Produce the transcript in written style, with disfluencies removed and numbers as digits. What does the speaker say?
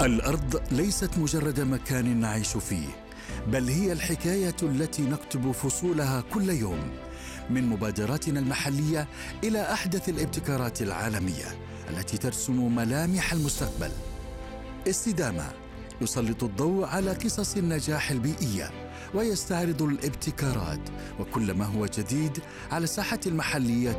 الأرض ليست مجرد مكان نعيش فيه، بل هي الحكاية التي نكتب فصولها كل يوم، من مبادراتنا المحلية إلى أحدث الابتكارات العالمية التي ترسم ملامح المستقبل. استدامة يسلط الضوء على قصص النجاح البيئية ويستعرض الابتكارات وكل ما هو جديد على الساحة المحلية